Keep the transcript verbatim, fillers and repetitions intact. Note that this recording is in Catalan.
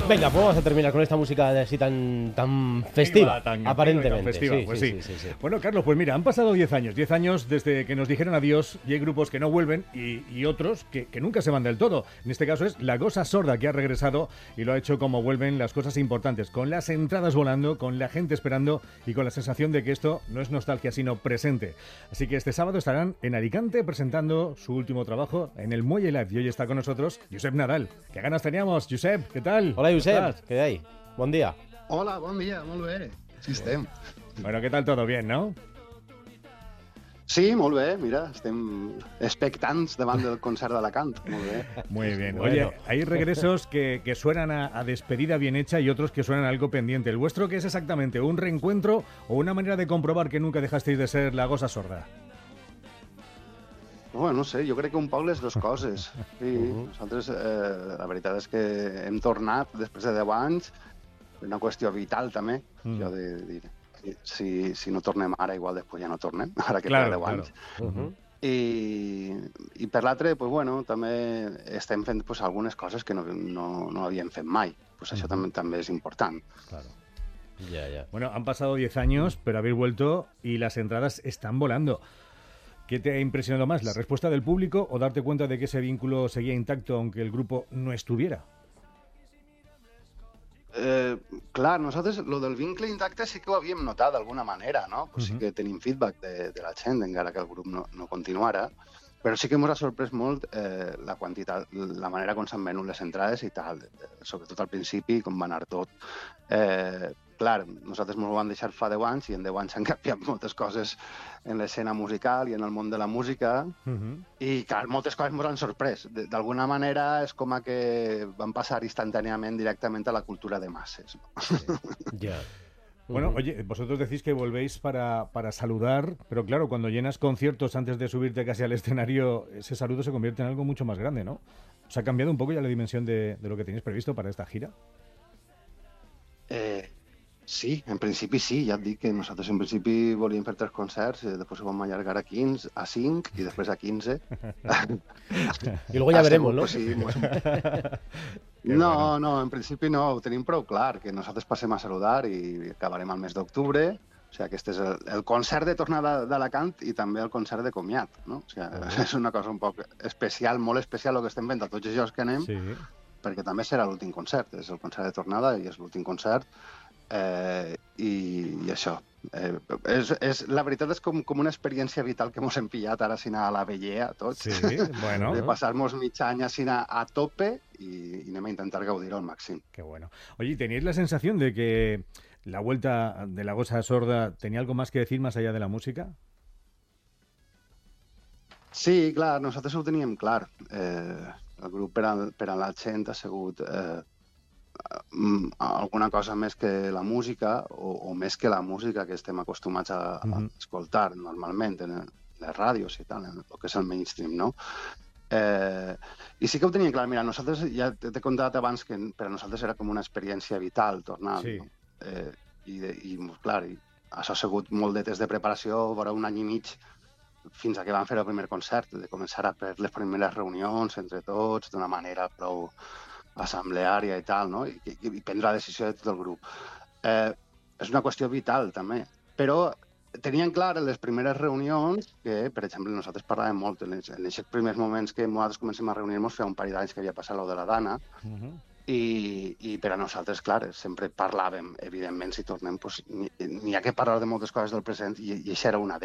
Venga, pues vamos a terminar con esta música así tan, tan festiva, tan, aparentemente. Tan festiva. Sí, Pues sí, sí. sí, sí, sí. Bueno, Carlos, pues mira, han pasado diez años. diez años desde que nos dijeron adiós y hay grupos que no vuelven y, y otros que, que nunca se van del todo. En este caso es La Gosa Sorda, que ha regresado y lo ha hecho como vuelven las cosas importantes, con las entradas volando, con la gente esperando y con la sensación de que esto no es nostalgia, sino presente. Así que este sábado estarán en Alicante presentando su último trabajo en el Muelle Live. Y hoy está con nosotros Josep Nadal. ¿Qué ganas teníamos, Josep? ¿Qué tal? Hola, Josep. ¿Qué hay? Bon dia. Hola, bon dia, molt bé. Sí, estem. Bueno, ¿qué tal? Todo bien, ¿no? Sí, molt bé, mira, estem expectants davant del concert d'Alacant. Molt bé. Muy bien. Bueno. Oye, hay regresos que, que suenan a, a despedida bien hecha y otros que suenan a algo pendiente. ¿El vuestro qué es exactamente? ¿Un reencuentro o una manera de comprobar que nunca dejasteis de ser La Gosa Sorda? Bueno, no sé, jo crec que un poc les dues coses. Sí, Uh-huh. nosaltres, eh, la veritat és que hem tornat després de deu anys, una qüestió vital també, Mm. jo de dir, si, si no tornem ara, igual després ja no tornem, ara que Claro, fa deu claro. anys. Uh-huh. I, i per l'altre, pues, bueno, també estem fent pues, algunes coses que no, no, no havíem fet mai. Pues això també, també és important. Claro. Ya, ya. Bueno, han pasado diez años, pero habéis vuelto y las entradas están volando. ¿Qué te ha impresionado más, la respuesta del público o darte cuenta de que ese vínculo seguía intacto aunque el grupo no estuviera? Eh, clar, nosaltres lo del vincle intacte sí que ho havíem notat d'alguna manera, no? Pues Mhm. sí que tenim feedback de, de la gent, encara que el grup no, no continuara, però sí que ens ha sorprès molt eh, la quantitat, la manera com s'han venut les entrades i tal, eh, sobretot al principi, com va anar tot. Eh, clar, nosaltres ens ho vam deixar fa deu anys i en deu anys s'han canviat moltes coses en l'escena musical i en el món de la música, Uh-huh. i, clar, moltes coses ens han sorprès. De- D'alguna manera és com a que van passar instantàniament directament a la cultura de masses. No? Ya. Bueno, Ujú. oye, vosotros decís que volvéis para, para saludar, pero claro, cuando llenas conciertos antes de subirte casi al escenario, ese saludo se convierte en algo mucho más grande, ¿no? ¿Os ha cambiado un poco ya la dimensión de, de lo que tenéis previsto para esta gira? Eh, sí, en principi sí, ja et dic que nosaltres en principi volíem fer tres concerts, eh, després ho vam allargar a quinze, a cinc i després a quinze. Y luego ya Ha veremos, sigut, ¿no? pues, sí, mos- Qué no, bueno. no, en principi no, ho tenim prou clar, que nosaltres passem a saludar i acabarem al mes d'octubre. O sigui, aquest és el, el concert de tornada d'Alacant i també el concert de comiat, no? O sigui, és una cosa un poc especial, molt especial el que estem fent a tots els llocs que anem, Sí. perquè també serà l'últim concert, és el concert de tornada i és l'últim concert, eh, i, i això. Eh, és, és, la veritat és com, com una experiència vital que ens hem pillat ara sin a la vellea, tots, Sí, bueno, de passar-nos mig any així a, a tope i, i anem a intentar gaudir-ho al màxim. qué bueno. Oye, ¿y ¿teníais la sensación de que la vuelta de La Gosa Sorda tenía algo más que decir más allá de la música? Sí, clar, nosaltres ho teníem clar. Eh, el grup per a, per a la gent ha sigut eh, mm, alguna cosa més que la música o, o més que la música que estem acostumats a, a Mhm. escoltar normalment en les ràdios i tal, en el que és el mainstream, no? Eh, I sí que ho teníem clar. Mira, nosaltres, ja t'he contat abans que per a nosaltres era com una experiència vital tornar, Sí. no? Eh, i, de, i, clar, i això ha sigut molt de temps de preparació, vora un any i mig, fins a que vam fer el primer concert, de començar a fer les primeres reunions entre tots d'una manera prou assembleària i tal, no? I, i, i prendre la decisió de tot el grup. Eh, és una qüestió vital, també. Però tenien clar en les primeres reunions que, per exemple, nosaltres parlàvem molt en aquests primers moments que nosaltres comencem a reunir-nos, feia un parell d'anys que havia passat lo de la Dana, Uh-huh. i, i per a nosaltres, clar, sempre parlàvem, evidentment, si tornem, pues, n'hi n'hi ha que parlar de moltes coses del present i, i això era una d'elles.